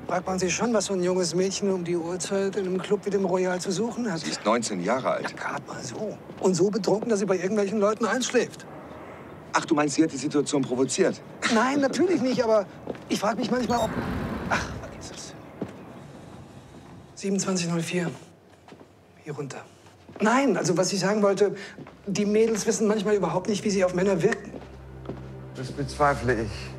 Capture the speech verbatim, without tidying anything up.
Fragt man sich schon, was so ein junges Mädchen um die Uhrzeit in einem Club wie dem Royal zu suchen hat. Sie ist neunzehn Jahre alt. Ja, gerade mal so. Und so betrunken, dass sie bei irgendwelchen Leuten einschläft. Ach, du meinst, sie hat die Situation provoziert? Nein, natürlich nicht, aber ich frage mich manchmal, ob... Ach, vergiss es. siebenundzwanzig null vier. Hier runter. Nein, also was ich sagen wollte, die Mädels wissen manchmal überhaupt nicht, wie sie auf Männer wirken. Das bezweifle ich.